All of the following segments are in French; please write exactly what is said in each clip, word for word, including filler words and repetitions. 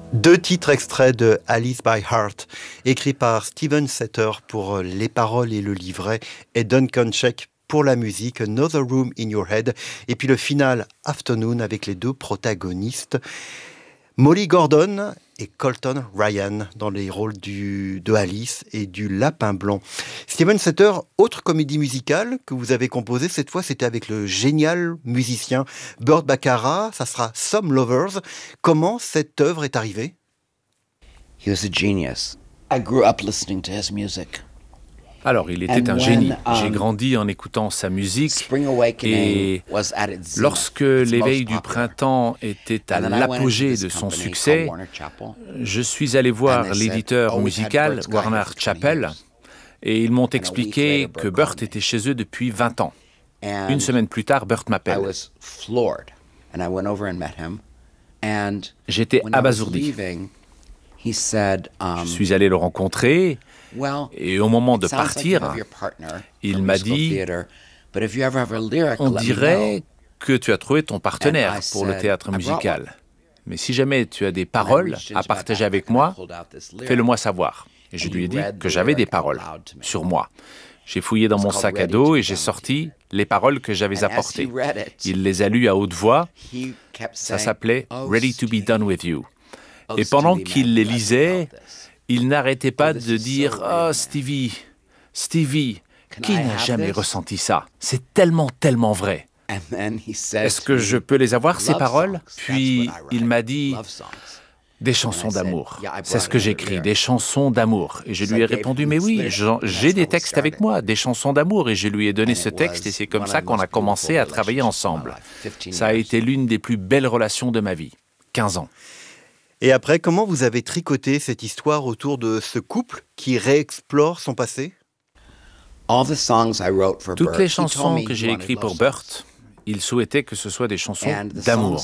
Deux titres extraits de Alice by Heart, écrits par Steven Setter pour les paroles et le livret, et Duncan Sheck pour la musique, Another Room in Your Head, et puis le final Afternoon avec les deux protagonistes, Molly Gordon et Colton Ryan dans les rôles du, de Alice et du Lapin Blanc. Steven Setter, autre comédie musicale que vous avez composée, cette fois c'était avec le génial musicien Burt Bacharach, ça sera Some Lovers. Comment cette œuvre est arrivée? He was a genius. I grew up listening to his music. Alors, il était un génie. J'ai grandi en écoutant sa musique et lorsque l'éveil du printemps était à l'apogée de son succès, je suis allé voir l'éditeur musical Warner Chappell et ils m'ont expliqué que Burt était chez eux depuis vingt ans. Une semaine plus tard, Burt m'appelle. J'étais abasourdi. Je suis allé le rencontrer. Et au moment de partir, il m'a dit « On dirait que tu as trouvé ton partenaire pour le théâtre musical. Mais si jamais tu as des paroles à partager avec moi, fais-le-moi savoir. » Et je lui ai dit que j'avais des paroles sur moi. J'ai fouillé dans mon sac à dos et j'ai sorti les paroles que j'avais apportées. Il les a lues à haute voix. Ça s'appelait « Ready to be done with you ». Et pendant qu'il les lisait, il n'arrêtait pas de dire « Oh, Stevie, Stevie, qui n'a jamais ressenti ça? C'est tellement, tellement vrai. Est-ce que je peux les avoir, ces paroles ?» Puis il m'a dit « Des chansons d'amour. C'est ce que j'écris, des chansons d'amour. » Et je lui ai répondu « Mais oui, j'ai des textes avec moi, des chansons d'amour. » Et je lui ai donné ce texte et c'est comme ça qu'on a commencé à travailler ensemble. Ça a été l'une des plus belles relations de ma vie. quinze ans. Et après, comment vous avez tricoté cette histoire autour de ce couple qui réexplore son passé? Toutes les chansons que j'ai écrites pour Burt, il souhaitait que ce soit des chansons d'amour.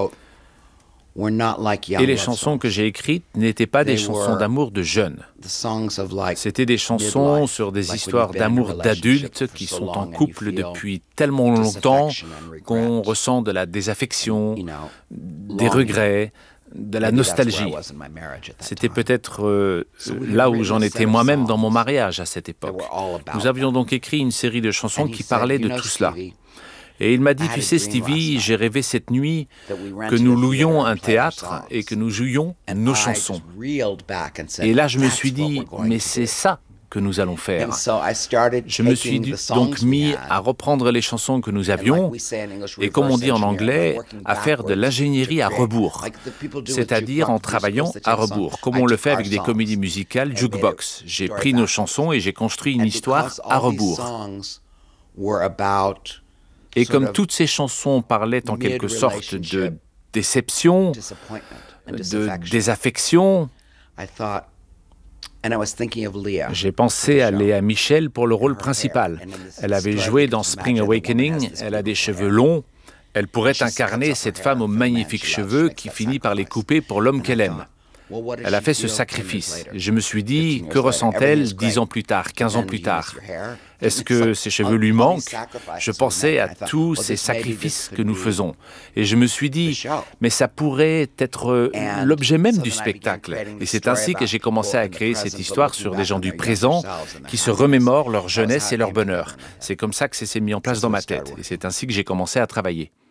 Et les chansons que j'ai écrites n'étaient pas des chansons d'amour de jeunes. C'était des chansons sur des histoires d'amour d'adultes qui sont en couple depuis tellement longtemps qu'on ressent de la désaffection, des regrets, de la nostalgie. C'était peut-être euh, là où j'en étais moi-même dans mon mariage à cette époque. Nous avions donc écrit une série de chansons qui parlaient de tout cela. Et il m'a dit, tu sais Stevie, j'ai rêvé cette nuit que nous louions un théâtre et que nous jouions nos chansons. Et là je me suis dit, mais c'est ça que nous allons faire. Je me suis donc mis à reprendre les chansons que nous avions et, comme on dit en anglais, à faire de l'ingénierie à rebours, c'est-à-dire en travaillant à rebours, comme on le fait avec des comédies musicales jukebox. J'ai pris nos chansons et j'ai construit une histoire à rebours. Et comme toutes ces chansons parlaient en quelque sorte de déception, de désaffection, j'ai pensé à Léa Michel pour le rôle principal. Elle avait joué dans Spring Awakening, elle a des cheveux longs. Elle pourrait incarner cette femme aux magnifiques cheveux qui finit par les couper pour l'homme qu'elle aime. Elle a fait ce sacrifice. Je me suis dit, que ressent-elle dix ans plus tard, quinze ans plus tard? Est-ce que ses cheveux lui manquent? Je pensais à tous ces sacrifices que nous faisons. Et je me suis dit, mais ça pourrait être l'objet même du spectacle. Et c'est ainsi que j'ai commencé à créer cette histoire sur des gens du présent qui se remémorent leur jeunesse et leur bonheur. C'est comme ça que ça s'est mis en place dans ma tête. Et c'est ainsi que j'ai commencé à travailler.